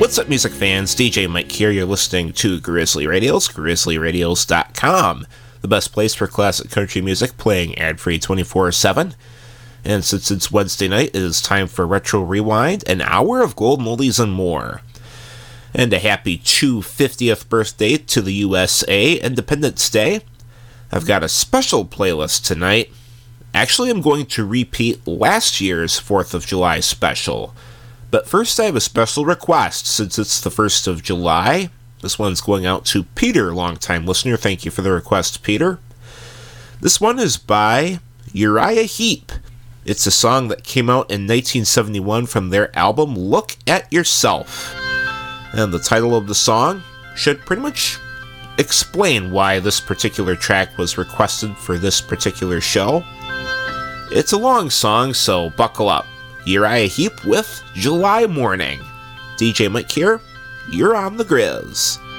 What's up, music fans? DJ Mike here. You're listening to Grizzly Radios, grizzlyradios.com, the best place for classic country music playing ad-free 24/7. And since it's Wednesday night, it is time for Retro Rewind, an hour of gold moldies and more. And a happy 250th birthday to the USA, Independence Day. I've got a special playlist tonight. Actually, I'm going to repeat last year's 4th of July special. But first, I have a special request, since it's the 1st of July. This one's going out to Peter, longtime listener. Thank you for the request, Peter. This one is by Uriah Heep. It's a song that came out in 1971 from their album, Look at Yourself. And the title of the song should pretty much explain why this particular track was requested for this particular show. It's a long song, so buckle up. Uriah Heep with July Morning. DJ Mike here, you're on the Grizz.